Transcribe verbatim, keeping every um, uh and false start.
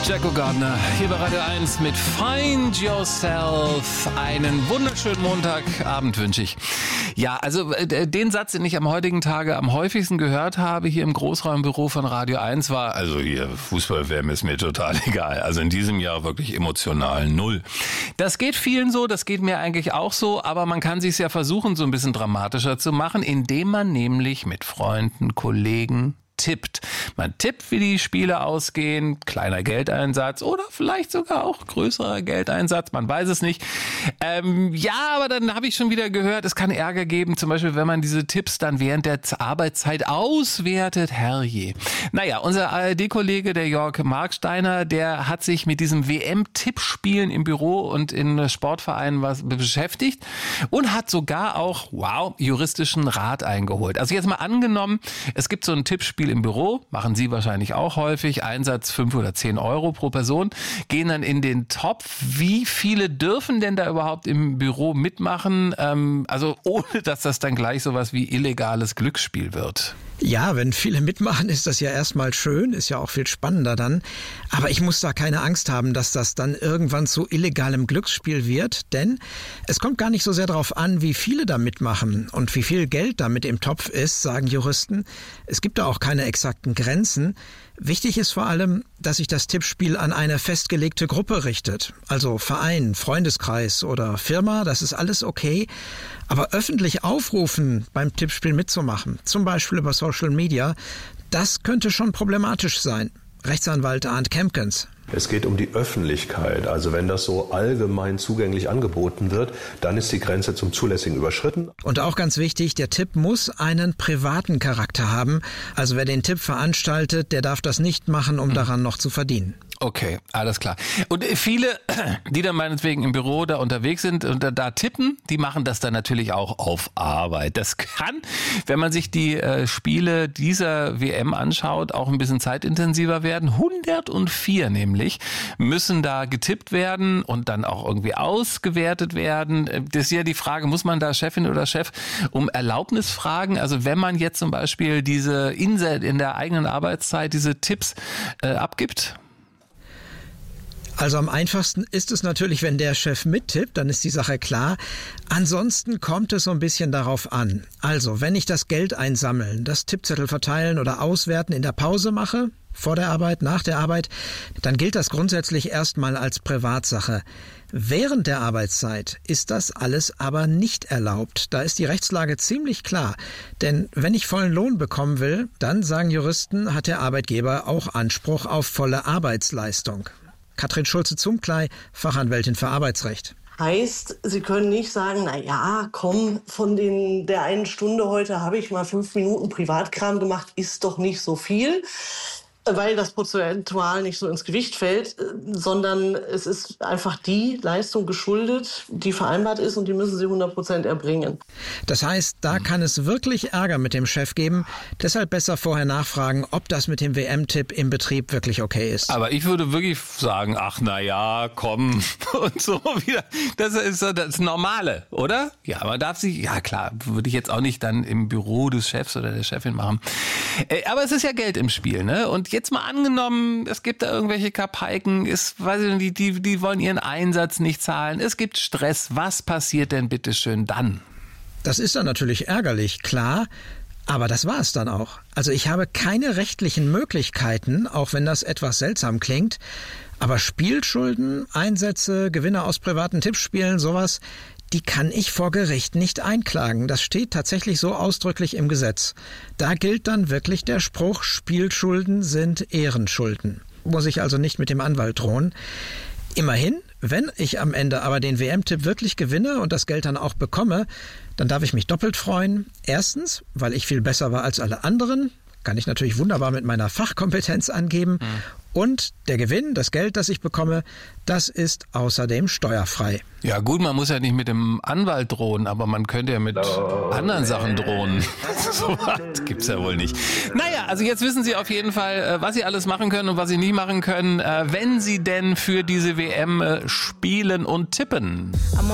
Jacko Gardner hier bei Radio eins mit Find Yourself. Einen wunderschönen Montagabend wünsche ich. Ja, also äh, den Satz, den ich am heutigen Tage am häufigsten gehört habe hier im Großraumbüro von Radio eins war, also hier Fußball-W M ist mir total egal. Also in diesem Jahr wirklich emotional null. Das geht vielen so, das geht mir eigentlich auch so, aber man kann sich ja versuchen, so ein bisschen dramatischer zu machen, indem man nämlich mit Freunden, Kollegen tippt. Man tippt, wie die Spiele ausgehen, kleiner Geldeinsatz oder vielleicht sogar auch größerer Geldeinsatz, man weiß es nicht. Ähm, ja, aber dann habe ich schon wieder gehört, es kann Ärger geben, zum Beispiel, wenn man diese Tipps dann während der Arbeitszeit auswertet, herrje. Naja, unser A R D-Kollege, der Jörg Marksteiner, der hat sich mit diesem W M-Tippspielen im Büro und in Sportvereinen was beschäftigt und hat sogar auch, wow, juristischen Rat eingeholt. Also jetzt mal angenommen, es gibt so ein Tippspiel im Büro, machen Sie wahrscheinlich auch häufig, Einsatz fünf oder zehn Euro pro Person, gehen dann in den Topf. Wie viele dürfen denn da überhaupt im Büro mitmachen? Ähm, also ohne, dass das dann gleich sowas wie illegales Glücksspiel wird. Ja, wenn viele mitmachen, ist das ja erstmal schön, ist ja auch viel spannender dann. Aber ich muss da keine Angst haben, dass das dann irgendwann zu illegalem Glücksspiel wird, denn es kommt gar nicht so sehr darauf an, wie viele da mitmachen und wie viel Geld da mit im Topf ist, sagen Juristen. Es gibt da auch keine exakten Grenzen. Wichtig ist vor allem, dass sich das Tippspiel an eine festgelegte Gruppe richtet. Also Verein, Freundeskreis oder Firma, das ist alles okay. Aber öffentlich aufrufen, beim Tippspiel mitzumachen, zum Beispiel über Social Media, das könnte schon problematisch sein. Rechtsanwalt Arndt Kempkens. Es geht um die Öffentlichkeit. Also wenn das so allgemein zugänglich angeboten wird, dann ist die Grenze zum Zulässigen überschritten. Und auch ganz wichtig, der Tipp muss einen privaten Charakter haben. Also wer den Tipp veranstaltet, der darf das nicht machen, um daran noch zu verdienen. Okay, alles klar. Und viele, die dann meinetwegen im Büro da unterwegs sind und da, da tippen, die machen das dann natürlich auch auf Arbeit. Das kann, wenn man sich die äh, Spiele dieser W M anschaut, auch ein bisschen zeitintensiver werden. hundertvier nämlich müssen da getippt werden und dann auch irgendwie ausgewertet werden. Das ist ja die Frage, muss man da Chefin oder Chef um Erlaubnis fragen? Also wenn man jetzt zum Beispiel diese in, in der eigenen Arbeitszeit diese Tipps äh, abgibt? Also am einfachsten ist es natürlich, wenn der Chef mittippt, dann ist die Sache klar. Ansonsten kommt es so ein bisschen darauf an. Also, wenn ich das Geld einsammeln, das Tippzettel verteilen oder auswerten in der Pause mache, vor der Arbeit, nach der Arbeit, dann gilt das grundsätzlich erstmal als Privatsache. Während der Arbeitszeit ist das alles aber nicht erlaubt. Da ist die Rechtslage ziemlich klar. Denn wenn ich vollen Lohn bekommen will, dann, sagen Juristen, hat der Arbeitgeber auch Anspruch auf volle Arbeitsleistung. Katrin Schulze-Zumklei, Fachanwältin für Arbeitsrecht. Heißt, Sie können nicht sagen, na ja, komm, von den, der einen Stunde heute habe ich mal fünf Minuten Privatkram gemacht, ist doch nicht so viel, weil das prozentual nicht so ins Gewicht fällt, sondern es ist einfach die Leistung geschuldet, die vereinbart ist und die müssen Sie hundert Prozent erbringen. Das heißt, da kann es wirklich Ärger mit dem Chef geben. Deshalb besser vorher nachfragen, ob das mit dem W M-Tipp im Betrieb wirklich okay ist. Aber ich würde wirklich sagen, ach na ja, komm und so wieder. Das ist so das Normale, oder? Ja, man darf sich, ja klar, würde ich jetzt auch nicht dann im Büro des Chefs oder der Chefin machen. Aber es ist ja Geld im Spiel, ne? Und jetzt mal angenommen, es gibt da irgendwelche Kapaiken, ist, weiß ich nicht, die, die wollen ihren Einsatz nicht zahlen, es gibt Stress. Was passiert denn bitte schön dann? Das ist dann natürlich ärgerlich, klar. Aber das war es dann auch. Also ich habe keine rechtlichen Möglichkeiten, auch wenn das etwas seltsam klingt. Aber Spielschulden, Einsätze, Gewinne aus privaten Tippspielen, sowas, die kann ich vor Gericht nicht einklagen. Das steht tatsächlich so ausdrücklich im Gesetz. Da gilt dann wirklich der Spruch, Spielschulden sind Ehrenschulden. Muss ich also nicht mit dem Anwalt drohen. Immerhin, wenn ich am Ende aber den W M-Tipp wirklich gewinne und das Geld dann auch bekomme, dann darf ich mich doppelt freuen. Erstens, weil ich viel besser war als alle anderen. Kann ich natürlich wunderbar mit meiner Fachkompetenz angeben. Mhm. Und der Gewinn, das Geld, das ich bekomme, das ist außerdem steuerfrei. Ja gut, man muss ja nicht mit dem Anwalt drohen, aber man könnte ja mit oh, anderen Sachen drohen. So was gibt's ja wohl nicht. Naja, also jetzt wissen Sie auf jeden Fall, was Sie alles machen können und was Sie nicht machen können, wenn Sie denn für diese W M spielen und tippen.